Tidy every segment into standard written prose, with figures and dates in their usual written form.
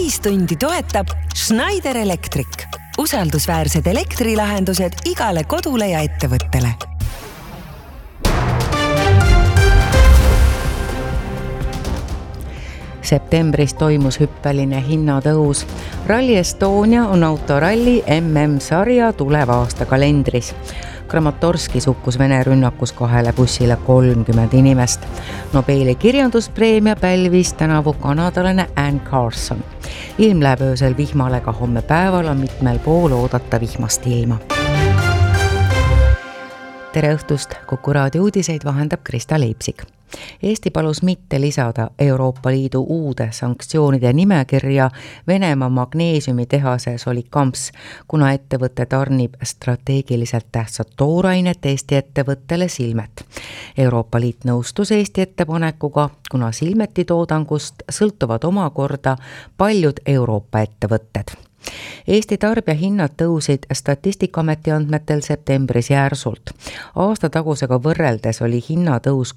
Täistundi toetab Schneider Electric. Usaldusväärsed elektrilahendused igale kodule ja ettevõttele. Septembris toimus hüppeline hinnatõus. Rally Estonia on autoralli MM-sarja tuleva aasta kalendris. Kramatorskis hukkus Vene rünnakus 2 bussile 30 inimest. Nobeli kirjanduspreemia pälvis tänavu kanadalane Anne Carson. Ilm läheb öösel vihmale, ka homme päeval on mitmel pool oodata vihmast ilma. Tere õhtust, Kuku raadio uudiseid vahendab Krista Leipsik. Eesti palus mitte lisada Euroopa Liidu uude sanktsioonide nimekirja Venemaa magneesiumitehase Solikamps, kuna ettevõte tarnib strateegiliselt tähtsat toorainet Eesti ettevõttele Silmet. Euroopa Liit nõustus Eesti ettepanekuga, kuna Silmeti toodangust sõltuvad omakorda paljud Euroopa ettevõtted. Eesti tarbijahinnad tõusid Statistikaameti andmetel septembris järsult. Aasta tagusega võrreldes oli hinnatõus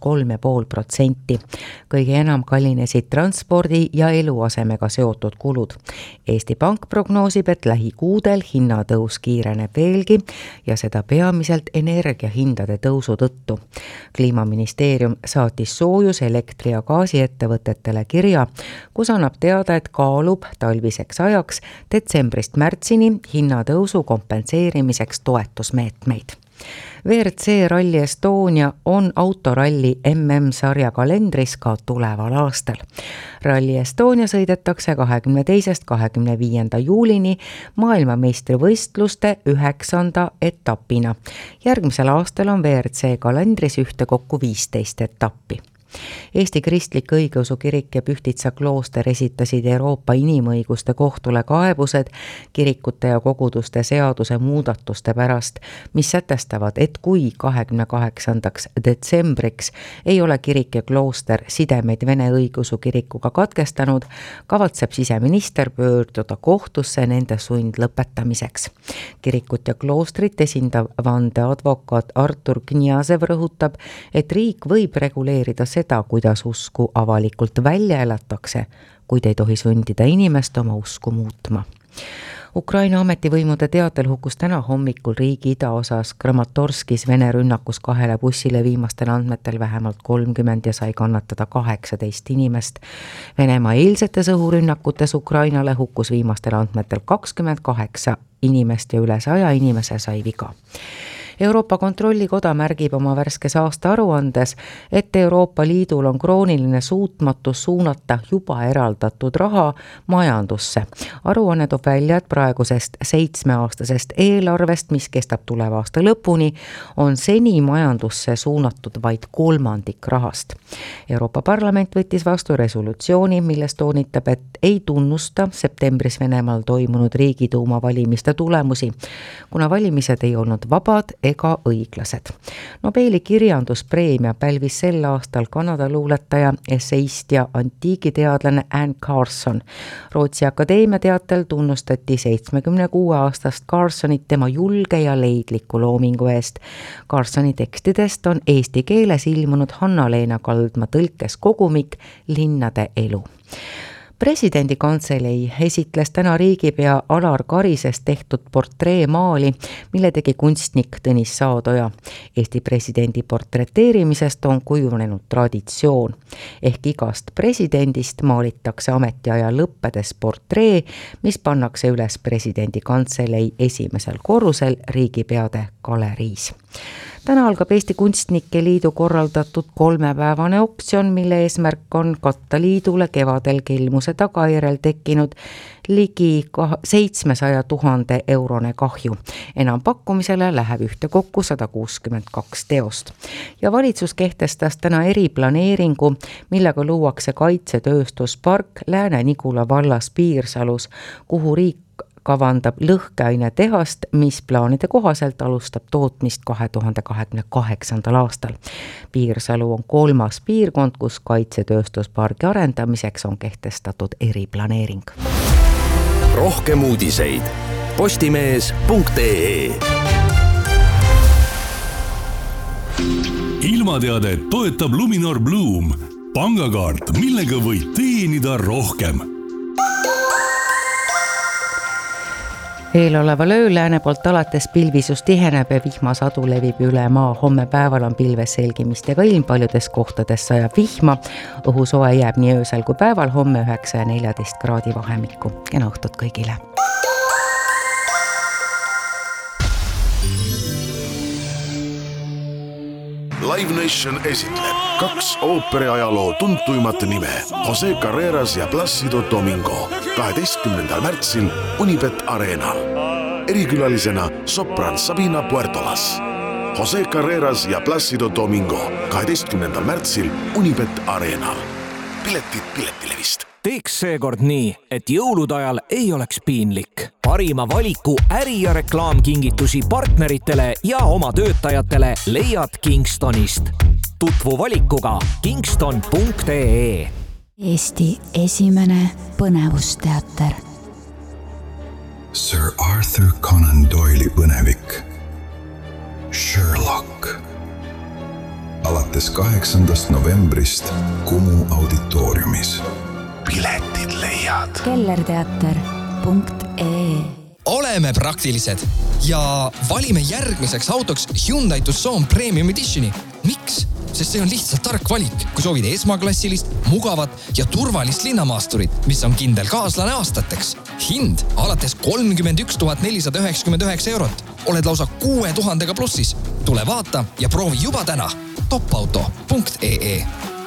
3,5%. Kõige enam kallinesid transpordi ja eluasemega seotud kulud. Eesti Pank prognoosib, et lähikuudel hinnatõus kiireneb veelgi ja seda peamiselt energiahindade tõusu tõttu. Kliimaministeerium saatis soojus-, elektri- ja gaasiettevõtetele kirja, kus annab teada, et kaalub talviseks ajaks detsembrist märtsini hinnatõusu kompenseerimiseks toetusmeetmeid. WRC Rally Estonia on autoralli MM-sarja kalendris ka tuleval aastal. Rally Estonia sõidetakse 22. 25. juulini maailmameistrivõistluste 9. etapina. Järgmisel aastal on WRC kalendris ühtekokku 15 etappi. Eesti Kristlik Õigeusu Kirik ja Pühtitsa klooster esitasid Euroopa Inimõiguste Kohtule kaebused kirikute ja koguduste seaduse muudatuste pärast, mis sätestavad, et kui 28. detsembriks ei ole kirik ja klooster sidemeid Vene Õigeusu Kirikuga katkestanud, kavatseb siseminister pöörduda kohtusse nende sundlõpetamiseks. Kirikut ja kloostrit esindav vandeadvokaat Artur Kniazev rõhutab, et riik võib reguleerida seda, kuidas usku avalikult välja elatakse, kuid ei tohi sundida inimest oma usku muutma. Ukraina ametivõimude teatel hukkus täna hommikul riigi idaosas Kramatorskis Vene rünnakus 2 bussile viimastel andmetel vähemalt 30 ja sai kannatada 18 inimest. Venemaa eilsetes õhurünnakutes Ukrainale hukkus viimastel andmetel 28 inimest ja üle 100 inimese sai viga. Euroopa Kontrollikoda märgib oma värskes aasta aruandes, et Euroopa Liidul on krooniline suutmatus suunata juba eraldatud raha majandusse. Aruanne toob välja, et praegusest 7-aastasest eelarvest, mis kestab tuleva aasta lõpuni, on seni majandusse suunatud vaid 1/3 rahast. Euroopa Parlament võttis vastu resolutsiooni, milles toonitab, et ei tunnusta septembris Venemaal toimunud Riigiduuma valimiste tulemusi, kuna valimised ei olnud vabad ega õiglased. Nobeli kirjanduspreemia pälvis sel aastal Kanada luuletaja, esseist ja antiigiteadlane Anne Carson. Rootsi Akadeemia teatel tunnustati 76-aastast Carsonit tema julge ja leidliku loomingu eest. Carsoni tekstidest on eesti keeles ilmunud Hanna-Leena Kaldma tõlkes kogumik Linnade elu. Presidendi kantselei esitles täna riigipea Alar Karisest tehtud portreemaali, mille tegi kunstnik Tõnis Saadoja. Eesti presidendi portreteerimisest on kujunenud traditsioon. Ehk igast presidendist maalitakse ametiaja lõppedes portree, mis pannakse üles presidendi kantselei esimesel korrusel riigipeade galeriis. Täna algab Eesti Kunstnike Liidu korraldatud 3-päevane oktsion, mille eesmärk on katta liidule kevadel kelmuse tagajärjel tekkinud ligi 700 000 eurone kahju. Enampakkumisele läheb ühtekokku 162 teost. Ja valitsus kehtestas täna eriplaneeringu, millega luuakse kaitsetööstuspark Lääne-Nigula vallas Piirsalus, kuhu riik kavandab lõhkeainetehast, mis plaanide kohaselt alustab tootmist 2028. aastal. Piirsalu on 3. piirkond, kus kaitsetööstuspargi arendamiseks on kehtestatud eriplaneering. Rohkem uudiseid postimees.ee. Ilmateadet toetab Luminor Bloom, pangakaart, millega võid teenida rohkem. Eeloleva ööl lääne poolt alates pilvisus tiheneb ja vihmasadu levib üle maa. Homme päeval on pilves selgimistega ilm, paljudes kohtades sajab vihma. Õhusoe jääb nii öösel kui päeval, homme 9 ja 14 kraadi vahemikku. Kena õhtut kõigile! Live Nation esitleb 2 ooperiajaloo tuntuimat nime Jose Carreras ja Plácido Domingo 12. märtsil Unibet Arenal. Erikülalisena sopran Sabina Puertolas. Jose Carreras ja Plácido Domingo 12. märtsil Unibet Arenal. Piletid Piletilevist. Teeks seekord nii, et jõulude ajal ei oleks piinlik. Parima valiku äri- ja reklaamkingitusi partneritele ja oma töötajatele leiad Kingstonist. Tutvu valikuga kingston.ee. Eesti esimene põnevusteater. Sir Arthur Conan Doyle'i põnevik Sherlock. Alates 8. novembrist Kumu auditooriumis. Piletid leiad kellerteater.ee. Oleme praktilised ja valime järgmiseks autoks Hyundai Tucson Premium Editioni. Miks? Sest see on lihtsalt tark valik, kui soovid esmaklassilist, mugavat ja turvalist linnamaasturit, mis on kindel kaaslane aastateks. Hind alates 31 499 eurot. Oled lausa 6000 plussis. Tule vaata ja proovi juba täna. topauto.ee.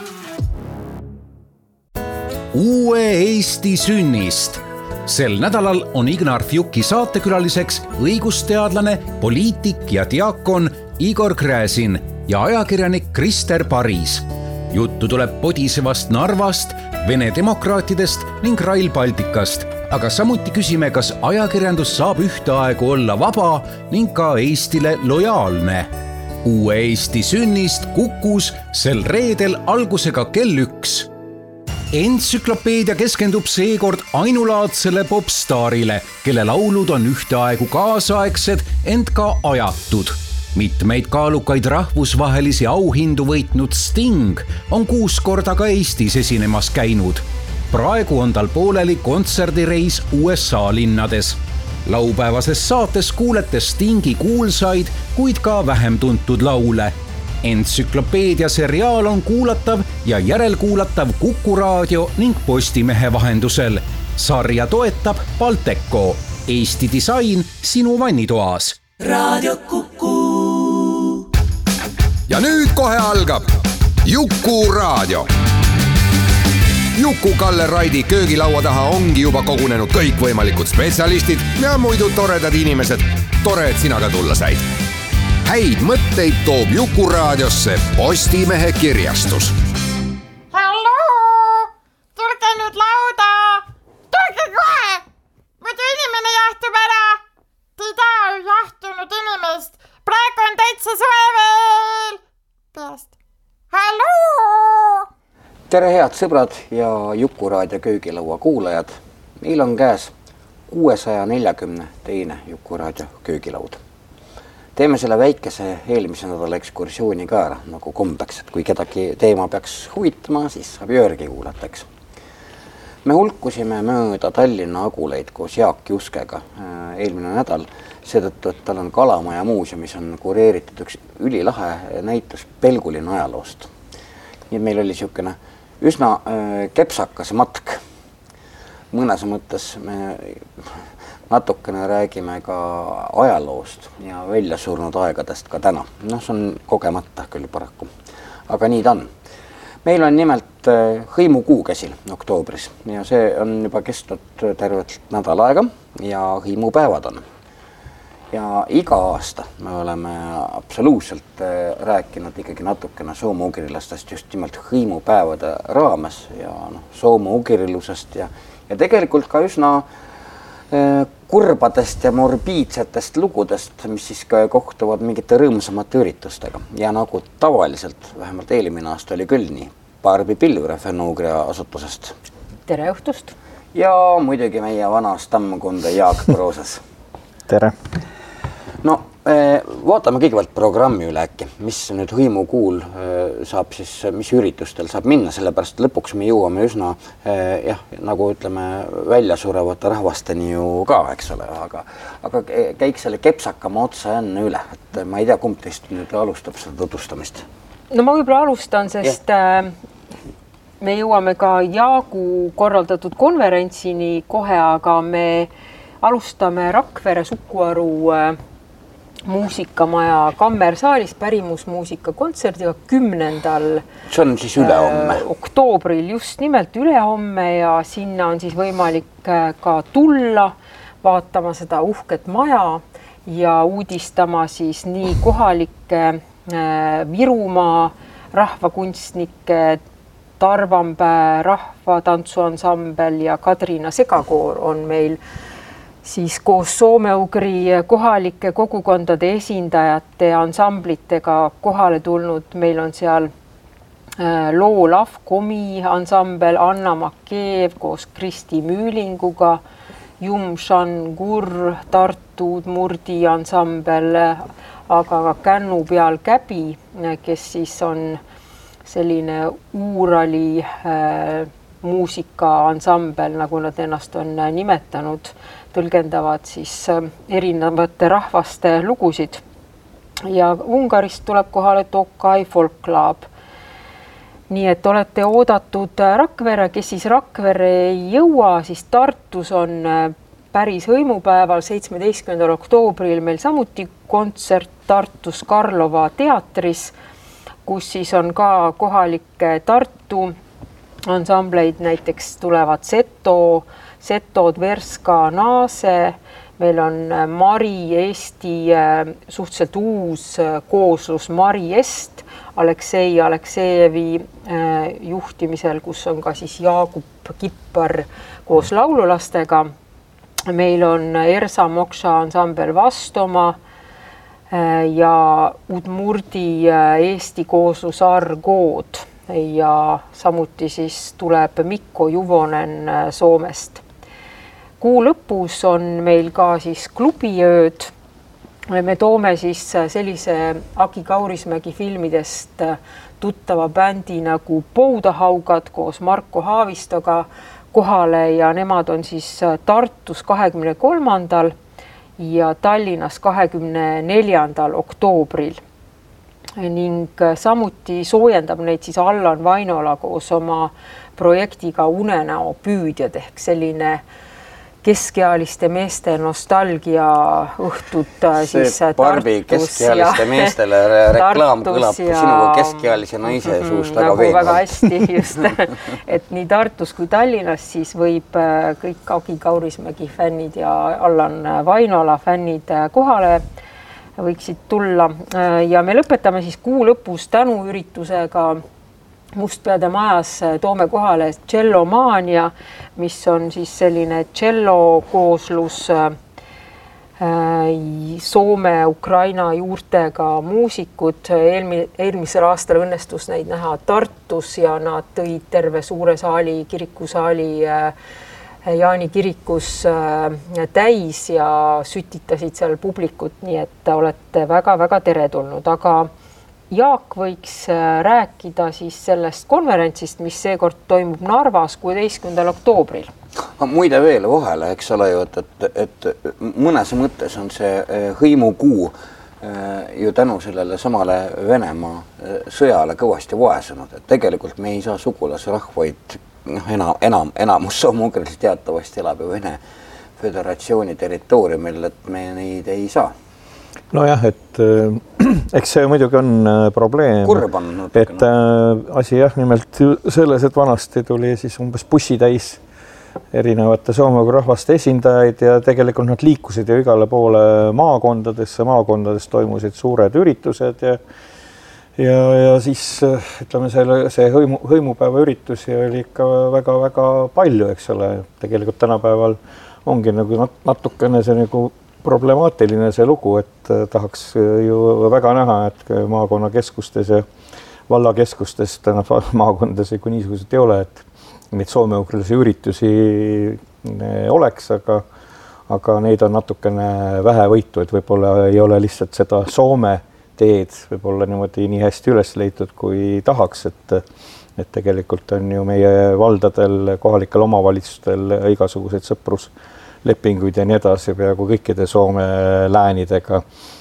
Uue Eesti sünnist. Sel nädalal on Ignar Fjuki saatekülaliseks õigusteadlane, poliitik ja diakon Igor Gräzin ja ajakirjanik Krister Paris. Juttu tuleb podisevast Narvast, Vene demokraatidest ning Rail Balticast, aga samuti küsime, kas ajakirjandus saab ühtaegu olla vaba ning ka Eestile lojaalne. Uue Eesti sünnist Kukus sel reedel algusega kell 1. Entsüklopeedia keskendub seekord ainulaadsele popstaarile, kelle laulud on ühtaegu kaasaegsed, ent ka ajatud. Mitmeid kaalukaid rahvusvahelisi auhindu võitnud Sting on 6 korda ka Eestis esinemas käinud. Praegu on tal pooleli kontserdireis USA linnades. Laupäevases saates kuulete Stingi kuulsaid, kuid ka vähem tuntud laule. Entsüklopeedia seriaal on kuulatav ja järelkuulatav Kuku Raadio ning Postimehe vahendusel. Sarja toetab Balteco. Eesti disain sinu vannitoas. Raadio Kuku. Ja nüüd kohe algab Juku Raadio. Juku-Kalle Raidi köögilaua taha ongi juba kogunenud kõikvõimalikud spetsialistid ja muidu toredad inimesed. Tore, et sina ka tulla said. Häid mõtteid toob Juku Raadiosse Postimehe kirjastus. Halloo! Tulge nüüd lauda! Tulge kohe! Muidu inimene jahtub ära! Te ei taha jahtunud inimest! Praegu on täitsa soe veel! Peast. Halloo! Tere head sõbrad ja Juku Raadio köögilaua kuulajad. Meil on käes 640 teine Juku Raadio köögilaud. Teeme selle väikese eelmise nädala ekskursiooni ka ära, nagu kombeks, et kui kedagi teema peaks huvitama, siis saab Jörgi kuulataks. Me hulkusime mööda Tallinna Aguleid koos Jaak Juskega eelmine nädal, seetõttu, et tal on Kalamaja muuseumis on kureeritud üks ülilahe näitus Pelgulina ajaloost. Nii meil oli siukene üsna kepsakas matk. Mõnes mõttes me natukene räägime ka ajaloost ja välja surnud aegadest ka täna. See on kogemata küll paraku, aga nii ta on. Meil on nimelt hõimukuu käsil oktoobris ja see on juba kestnud tervet nädal aega ja hõimupäevad on. Ja iga aasta me oleme absoluutselt rääkinud ikkagi natukene soomaugrilastest just nimelt hõimupäevade raames ja soomaugrilusest ja tegelikult ka üsna kurbadest ja morbiidsetest lugudest, mis siis ka kohtuvad mingite rõõmsamate üritustega. Ja nagu tavaliselt, vähemalt eelmine aasta oli küll nii, Barbi Pilvre Fenugria asutusest. Tere õhtust! Ja muidugi meie vana stammkunde Jaak Proosas. Tere! No, vaatame kõigepealt programmi üle äkki, mis nüüd hõimukuul saab siis, mis üritustel saab minna, sellepärast lõpuks me jõuame üsna nagu ütleme väljasurevate rahvasteni ju ka, eks ole, aga käik selle kepsakama otsa enne üle, et ma ei tea, kumb teist nüüd alustab seda tutvustamist. No ma võib-olla alustan, sest me jõuame ka Jaagu korraldatud konverentsini kohe, aga me alustame Rakvere Sukuaru muusikamaja kammersaalis pärimusmuusika kontserdiga 10. See on siis ülehomme. Oktoobril, just nimelt ülehomme ja sinna on siis võimalik ka tulla, vaatama seda uhket maja ja uudistama siis nii kohalikke Virumaa rahvakunstnike Tarvampää rahvatantsuansambel ja Kadrina segakoor on meil siis koos soome-ugri kohalike kogukondade esindajate ansamblitega kohale tulnud. Meil on seal Loolav Komi ansambel, Anna Makeev koos Kristi Müülinguga, Jumšangur, Tartu Murdi ansambel, aga ka Kännu peal Käbi, kes siis on selline Uurali muusikaansambel, nagu nad ennast on nimetanud, tõlgendavad siis erinevate rahvaste lugusid. Ja Ungarist tuleb kohale Tokai Folklab. Nii et olete oodatud Rakvere, kes siis Rakvere ei jõua, siis Tartus on päris hõimupäeval 17. oktoobril meil samuti kontsert Tartus Karlova teatris, kus siis on ka kohalikke Tartu ansambleid, näiteks tulevad Setod, Verska, Naase, meil on Mari Eesti suhteliselt uus kooslus Mari Est, Aleksei Aleksejevi juhtimisel, kus on ka siis Jaagup Kippar koos laululastega. Meil on Ersa Mokša ansambel Vastoma ja Udmurdi Eesti kooslus Argood ja samuti siis tuleb Mikko Juvonen Soomest. Kuu lõpus on meil ka siis klubiööd. Me toome siis sellise Aki Kaurismägi filmidest tuttava bändi nagu Poudahaugad koos Marko Haavistoga kohale ja nemad on siis Tartus 23. ja Tallinnas 24. oktoobril. Ning samuti soojendab neid siis Allan Vainola koos oma projektiga Unenäo püüdjad ehk selline keskealiste meeste nostalgia õhtut siis see Barbi keskealiste meestele reklaam kõlab sinuga keskealise naise suust väga veenvalt. Väga hästi just, et nii Tartus kui Tallinnas siis võib kõik Aki Kaurismägi fännid ja Allan Vainola fännid kohale võiksid tulla ja me lõpetame siis kuu lõpus tänuüritusega Mustpeade majas toome kohale Tšellomania, mis on siis selline tšello kooslus Soome-Ukraina juurtega muusikud. Eelmisel aastal õnnestus neid näha Tartus ja nad tõid terve suure saali, kirikusaali Jaani kirikus täis ja sütitasid seal publikut, nii et olete väga-väga teretulnud, aga Jaak võiks rääkida siis sellest konverentsist, mis seekord toimub Narvas 16. oktoobril. Muide veel vahele, eks ole ju, et mõnes mõttes on see hõimukuu ju tänu sellele samale Venemaa sõjale kõvasti vaesunud, et tegelikult me ei saa sugulasrahvaid, enamus soomugrilis teatavasti elab ju Vene Föderatsiooni territooriumil, et me neid ei saa. Nojah, et eks see muidugi on probleem, et asi jah, nimelt selles, et vanasti tuli siis umbes bussitäis erinevate soome rahvaste esindajaid ja tegelikult nad liikusid ju igale poole maakondades toimusid suured üritused ja siis ütleme see hõimupäeva üritusi oli ikka väga-väga palju, eks ole, tegelikult tänapäeval ongi nagu natukene see nagu problemaatiline see lugu, et tahaks ju väga näha, et maakonnakeskustes ja vallakeskustes maakondades kui niisugused ei ole, et neid soome-ugrilasi üritusi oleks, aga neid on natukene vähe võitu, et võib-olla ei ole lihtsalt seda Soome teed võib-olla niimoodi nii hästi üles leitud, kui tahaks, et tegelikult on ju meie valdadel, kohalikel omavalitsustel igasuguseid sõpruslepinguid ja nii edasi peaaegu kõikide Soome läänidega.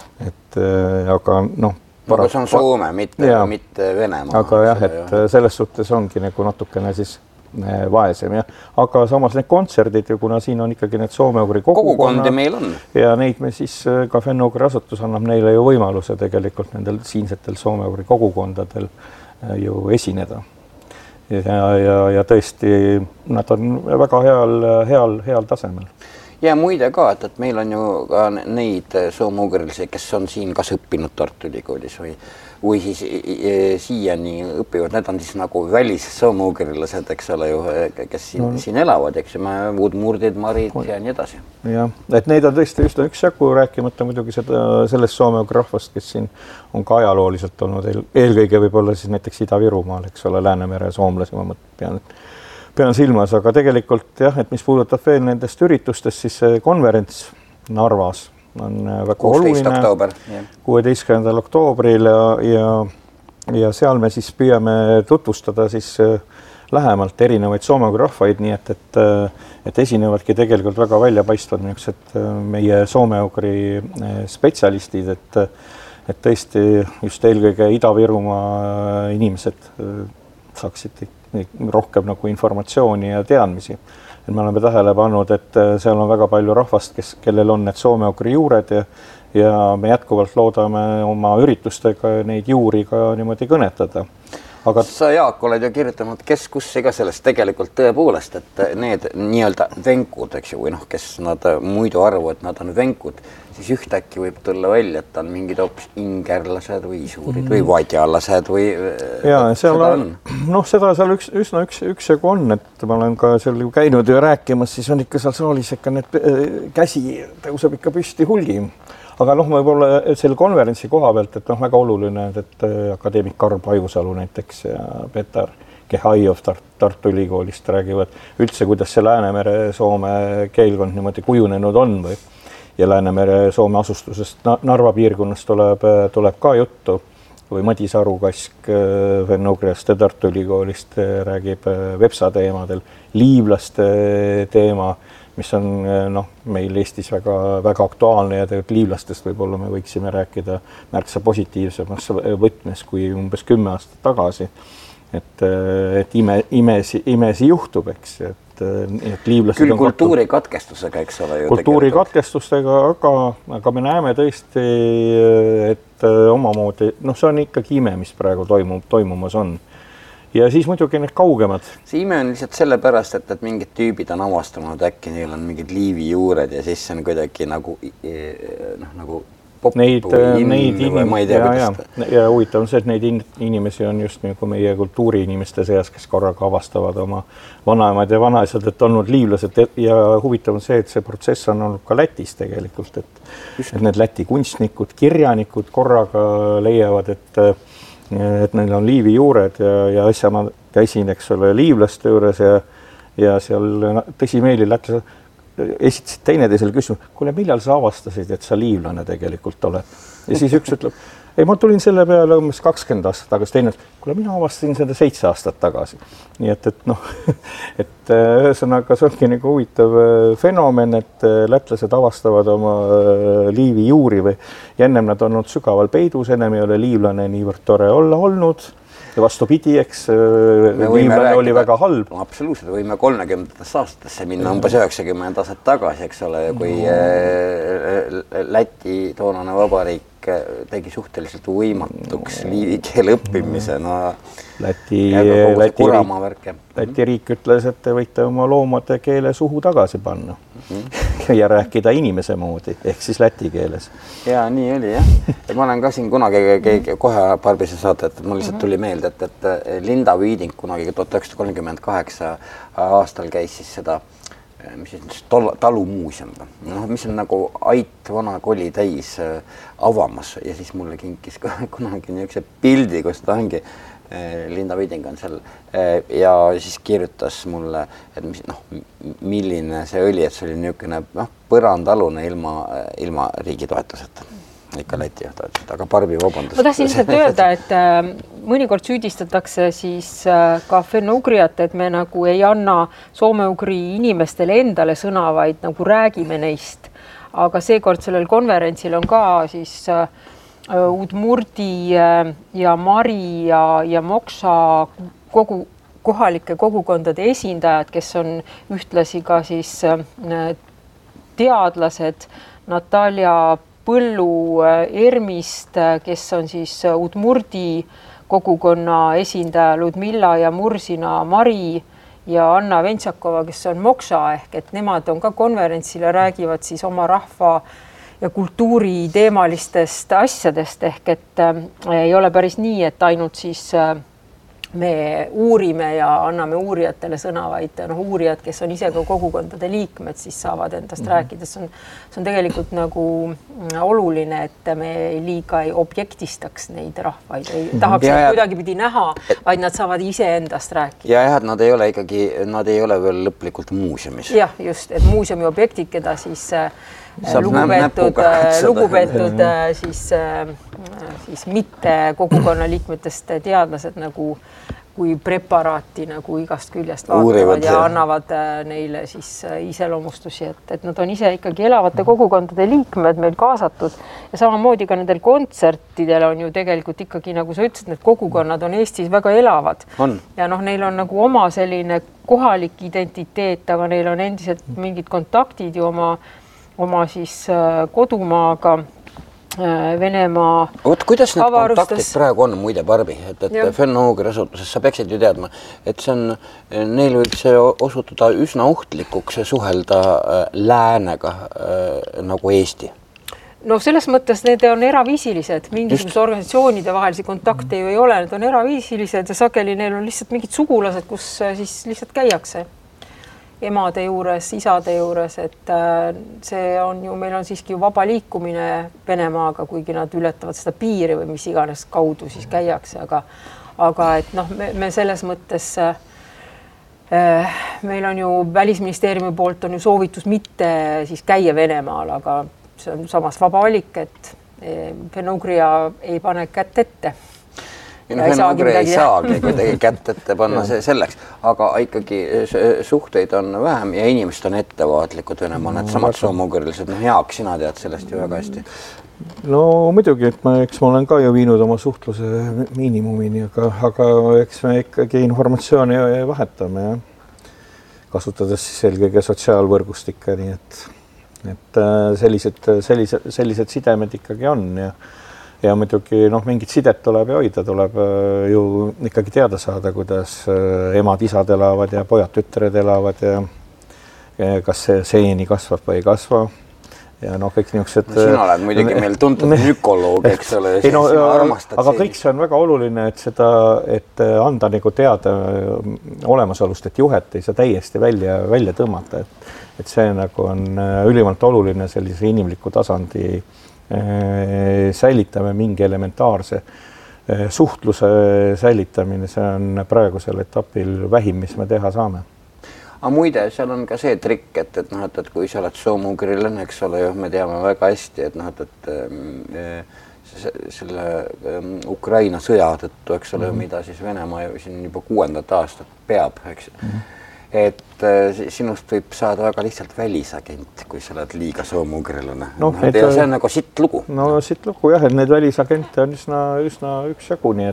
Aga noh, aga see on Soome, mitte Venemaa. Aga jah, et selles suhtes ongi nagu natukene siis vaesem, jah. Aga samas need kontserdid ju, kuna siin on ikkagi need soome-ugri kogukondi meil on. Ja neid me siis ka Fenno-ugri asutus annab neile ju võimaluse tegelikult nendel siinsetel soome-ugri kogukondadel ju esineda. Ja tõesti, nad on väga heal tasemel. Ja muide ka, et meil on ju ka neid soome-ugrilisi, kes on siin kas õppinud Tartu Ülikoolis või siis siiani õpivad, need on siis nagu välis soome-ugrilased, eks ole ju, kes siin elavad, eks ju, Udmurdid, Marid ja nii edasi. Jah, et neid on tõesti just üksjagu, rääkimata muidugi sellest soome-ugri rahvast, kes siin on ka ajalooliselt olnud eelkõige võib-olla siis näiteks Ida-Virumaal, eks ole, Läänemere soomlasi, ma pean silmas, aga tegelikult jah, et mis puudutab veel nendest üritustest, siis konverents Narvas on väga oluline 16. oktoobril ja seal me siis püüame tutvustada siis lähemalt erinevaid soome-ugri rahvaid, nii et esinevadki tegelikult väga väljapaistvad niisugused meie soome-ugri spetsialistid, et tõesti just eelkõige Ida-Virumaa inimesed saaksid rohkem nagu informatsiooni ja teadmisi. Et me oleme tähele pannud, et seal on väga palju rahvast, kellel on need soome-ugri juured ja me jätkuvalt loodame oma üritustega neid juuri ka niimoodi kõnetada. Aga sa, Jaak, oled ju kirjutanud kus ega sellest tegelikult tõepoolest, et need nii-öelda venkud, eks ju, või noh, kes nad muidu arvavad, et nad on venkud, siis ühtäkki võib tulla välja, et on mingid hoopis ingerlased või isuurid või vadjalased või seda on. Noh, seda seal üsna üksjagu on, et ma olen ka seal ju käinud ja rääkimas, siis on ikka seal saalis ikka need käsi tõuseb ikka püsti hulgi. Aga noh, võib-olla selle konverentsi koha pealt, et noh, väga oluline, et akadeemik Karl Paivusalu näiteks ja Peeter Kehaiov Tartu Ülikoolist räägivad üldse, kuidas see Läänemere Soome keelkond niimoodi kujunenud on ja Läänemere Soome asustusest Narva piirkonnast tuleb ka juttu või Madis Arukask Fenno-Ugriast ja Tartu Ülikoolist räägib Vepsa teemadel, liivlaste teema, mis on meil Eestis väga aktuaalne ja tegelikult liivlastest võib-olla me võiksime rääkida märksa positiivsemas võtmes kui umbes 10 aastat tagasi. Et imesi juhtub, eks. Et liivlased küll kultuurikatkestusega, eks ole. Kultuurikatkestustega, aga me näeme tõesti, et omamoodi, see on ikkagi ime, mis praegu toimumas on. Ja siis muidugi need kaugemad. See ime on lihtsalt sellepärast, et mingid tüübid on avastanud, äkki neil on mingid liivi juured ja siis see on kuidagi nagu popp või või ma ei tea, ja huvitav on see, et neid inimesi on just nagu meie kultuuriinimeste seas, kes korraga avastavad oma vanaemad ja vanaisad, et olnud liivlased ja huvitav on see, et see protsess on olnud ka Lätis tegelikult, et need Läti kunstnikud, kirjanikud korraga leiavad, et neil on liivi juured ja asja ma käisin, eks ole, liivlaste juures ja seal tõsimeeli lätlased esitasid teineteisele küsimus, kuule, millal sa avastasid, et sa liivlane tegelikult oled? Ja siis üks ütleb, ei, ma tulin selle peale umbes 20 aastat tagasi, teine, kuule, mina avastasin seda 7 aastat tagasi. Nii et ühesõnaga see ongi nagu huvitav fenomen, et lätlased avastavad oma liivi juuri ja ennem nad on olnud sügaval peidus, ennem ei ole liivlane niivõrd tore olla olnud. Ja vastupidi, eks liivlane oli väga halb. Absoluutselt, võime 30. aastatesse minna umbes 90 aastat tagasi, eks ole, kui Läti toonane vabariik tegi suhteliselt võimatuks liivikeele õppimise. Läti riik ütles, et te võite oma loomade keele suhu tagasi panna ja rääkida inimese moodi, ehk siis läti keeles. Ja nii oli, jah. Ma olen ka siin kunagi kohe Parbise saate, et mul lihtsalt tuli meelde, et Linda Viiding kunagi 1938 aastal käis siis seda talumuuseum, mis on nagu Ait vana koli täis avamas ja siis mulle kinkis kunagi niisuguse pildi, kus ta ongi, Linda Viiding on seal ja siis kirjutas mulle, et milline see oli, et see oli niisugune põrandalune ilma riigi toetuseta. ikka Läti jah, aga Barbi vabandust. Ma tahtsin lihtsalt öelda, et mõnikord süüdistatakse siis ka fenno-ugrijat, et me nagu ei anna soome-ugri inimestele endale sõna, vaid nagu räägime neist. Aga seekord sellel konverentsil on ka siis Udmurdi ja Mari ja Moksa kohalike kogukondade esindajad, kes on ühtlasi ka siis teadlased, Natalja Põllu Ermist, kes on siis Udmurdi kogukonna esindaja, Ludmilla ja Mursina Mari ja Anna Ventsakova, kes on Moksa ehk, et nemad on ka konverentsile, räägivad siis oma rahva ja kultuuri teemalistest asjadest ehk, et ei ole päris nii, et ainult siis me uurime ja anname uurijatele sõna, vaid uurijad, kes on ise ka kogukondade liikmed, siis saavad endast rääkida. See on tegelikult nagu oluline, et me liiga ei objektistaks neid rahvaid, ei tahaks kuidagi pidi näha, vaid nad saavad ise endast rääkida. Ja jah, nad ei ole veel lõplikult muuseumis. Jah, just, et muuseumi objektid, keda siis lugupeetud siis mitte kogukonna liikmetest teadlased nagu kui preparaati nagu igast küljest vaatavad ja annavad neile siis iseloomustusi, et nad on ise ikkagi elavate kogukondade liikmed meil kaasatud ja samamoodi ka nendel kontsertidel on ju tegelikult ikkagi, nagu sa ütlesid, need kogukonnad on Eestis väga elavad. Ja neil on nagu oma selline kohalik identiteet, aga neil on endiselt mingid kontaktid ju oma siis kodumaaga Venemaa kuidas need kontaktid praegu on, muide Barbi, et fenno-ugri asutuses sa peaksid ju teadma, et see on, neil võib see osutuda üsna ohtlikuks suhelda läänega nagu Eesti. No selles mõttes need on eraviisilised, mingisuguse organisatsioonide vahelisi kontakte ju ei ole, need on eraviisilised ja sageli neil on lihtsalt mingid sugulased, kus siis lihtsalt käiakse emade juures, isade juures, et see on ju, meil on siiski ju vaba liikumine Venemaaga, kuigi nad ületavad seda piiri või mis iganes kaudu siis käiakse, aga et me selles mõttes meil on ju Välisministeeriumi poolt on ju soovitus mitte siis käia Venemaal, aga see on samas vaba valik, et fenno-ugria ei pane kätt ette. Fenno-ugri ei saagi kuidagi kätt ette panna selleks, aga ikkagi suhteid on vähem ja inimesed on ettevaatlikud Venemaal, need samad soome-ugrilised, Jaak, sina tead sellest ju väga hästi. No muidugi, et eks ma olen ka ju viinud oma suhtluse miinimumini, aga eks me ikkagi informatsiooni vahetame ja kasutades siis eelkõige sotsiaalvõrgustikke, nii et sellised sidemed ikkagi on ja muidugi mingit sidet tuleb ja hoida, tuleb ju ikkagi teada saada, kuidas emad-isad elavad ja pojad-tütred elavad ja kas see seeni kasvab või ei kasva. Ja kõik niisugused... Sina oled muidugi meil tuntud mükoloog, eks ole, ja armastad aga kõik see on väga oluline, et anda nagu teada olemasolust, et juhet ei saa täiesti välja tõmmata, et see nagu on ülimalt oluline sellise inimliku tasandi säilitame mingi elementaarse suhtluse säilitamine, see on praegusel etapil vähim, mis me teha saame. Aga muide, seal on ka see trikk, et kui sa oled soome-ugrilane, eks ole, me teame väga hästi, et selle Ukraina sõja tõttu, eks ole, mida siis Venemaa siin juba 6. aastat peab, eks et sinust võib saada väga lihtsalt välisagent, kui sa oled liiga soome-ugrilane. Ja see on nagu sitt lugu. No sitt lugu jah, et need välisagente on üsna üksjagu, nii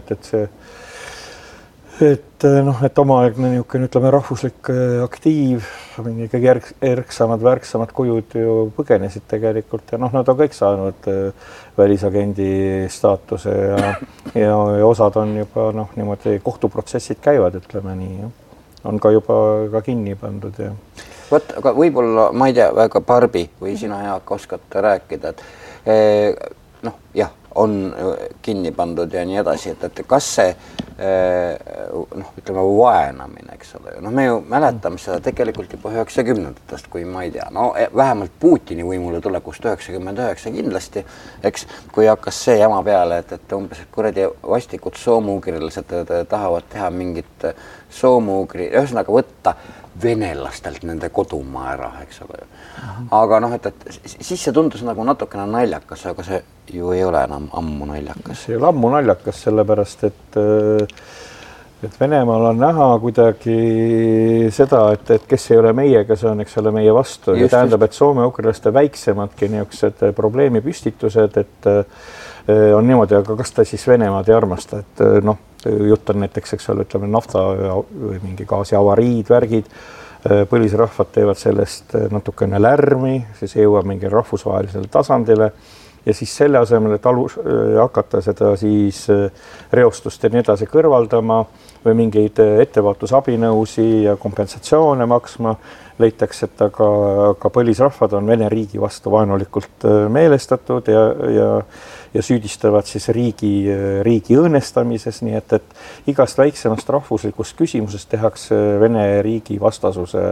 et omaaegne niisugune, ütleme, rahvuslik aktiiv, ikkagi erksamad, värksamad kujud ju põgenesid tegelikult ja nad on kõik saanud välisagendi staatuse ja osad on juba niimoodi kohtuprotsessid käivad, ütleme nii, on ka juba kinni pandud ja Võt, aga võib-olla, ma ei tea, väga Barbi või sina, Jaak, oskate rääkida, et jah, on kinni pandud ja nii edasi, et kas see ütleme vaenamine, eks ole, me ju mäletame seda tegelikult juba 90-ndatest, kui ma ei tea, vähemalt Putini võimule tulekust 99 kindlasti, eks, kui hakkas see jama peale, et umbes kuradi vastikud soome-ugrilased tahavad teha mingit soome-ugri, ühesõnaga võtta venelastelt nende kodumaa ära, eks ole. Aga noh, et siis see tundus nagu natukene naljakas, aga see ju ei ole enam ammu naljakas. See ei ole ammu naljakas, sellepärast, et Venemaal on näha kuidagi seda, et kes ei ole meiega, see on, eks ole, meie vastu. Ja tähendab, et soome-ukrainlaste väiksemadki niisugused probleemipüstitused, et on niimoodi, aga kas ta siis Venemaad ei armasta, et noh, jutt on näiteks, eks ole, ütleme nafta või mingi gaasi avariid, värgid, põlisrahvad teevad sellest natukene lärmi, siis jõuab mingi rahvusvahelisele tasandile ja siis selle asemel, et hakata seda siis reostust ja nii edasi kõrvaldama või mingeid ettevaatusabinõusi ja kompensatsioone maksma, leitakse, et aga põlisrahvad on Vene riigi vastu vaenulikult meelestatud ja süüdistavad siis riigi õõnestamises, nii et igast väiksemast rahvuslikust küsimusest tehakse Vene riigi vastasuse.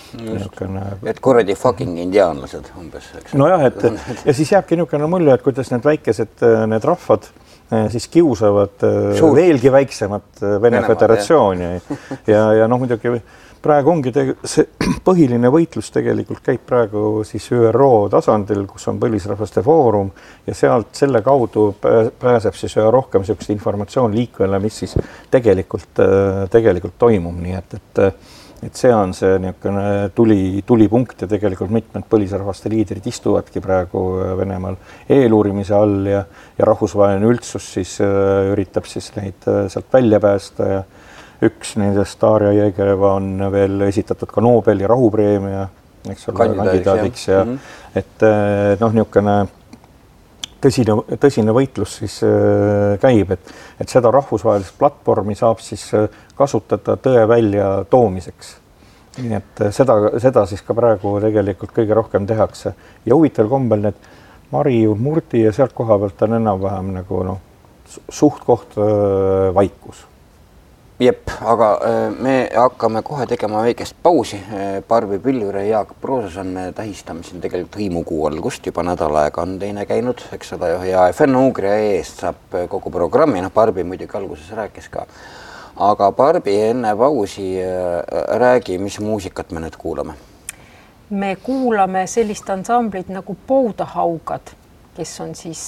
Et kuradi fucking indiaanlased umbes. Nojah, ja siis jääbki niisugune mulje, et kuidas need väikesed need rahvad siis kiusavad veelgi väiksemat Vene Föderatsiooni ja noh, muidugi praegu ongi see põhiline võitlus tegelikult käib praegu siis ÜRO tasandil, kus on põlisrahvaste foorum ja sealt selle kaudu pääseb siis üha rohkem sellist informatsioon liikvele, mis siis tegelikult toimub, nii et see on see niisugune tulipunkt ja tegelikult mitmed põlisrahvaste liidrid istuvadki praegu Venemaal eeluurimise all ja rahvusvaheline üldsus siis üritab siis neid sealt välja päästa ja üks nendest Darja Jõgereva on veel esitatud ka Nobeli rahupreemia, eks ole, kandidaadiks ja et noh, niisugune tõsine võitlus siis käib, et seda rahvusvahelist platvormi saab siis kasutada tõe välja toomiseks. Nii et seda siis ka praegu tegelikult kõige rohkem tehakse. Ja huvitaval kombel need Mari Murdi ja sealt koha pealt on enam-vähem nagu suhtkoht vaikus. Jep, aga me hakkame kohe tegema väikest pausi. Barbi Pilvre ja Jaak Prooses on me tähistame siin tegelikult hõimukuu algust, juba nädal aega on teine käinud, eks ole, ja FN-Ugria eest saab kogu programmi, Barbi muidugi alguses rääkis ka. Aga Barbi enne pausi räägi, mis muusikat me nüüd kuulame? Me kuulame sellist ansamblit nagu Poudahaugad, kes on siis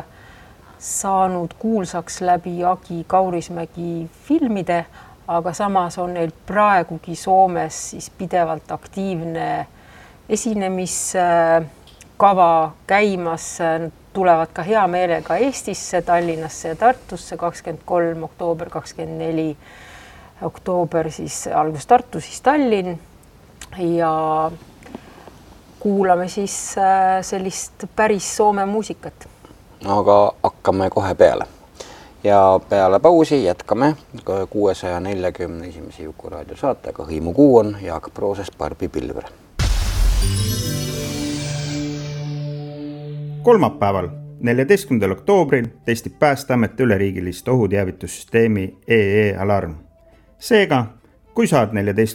saanud kuulsaks läbi Agi Kaurismägi filmide, aga samas on neil praegugi Soomes siis pidevalt aktiivne esinemiskava käimas, tulevad ka hea meelega Eestisse, Tallinnasse ja Tartusse 23. oktoober, 24. oktoober siis algus Tartu, siis Tallinn ja kuulame siis sellist päris Soome muusikat. Aga hakkame kohe peale. Ja peale pausi jätkame 641. Jukuraadio saatega Hõimukuu on Jaak Prooses, Barbi Pilvre. Kolmapäeval, 14. oktoobril testib Päästeamet üleriigilist ohuteavitussüsteemi EE-alarm. Seega, kui saad 14.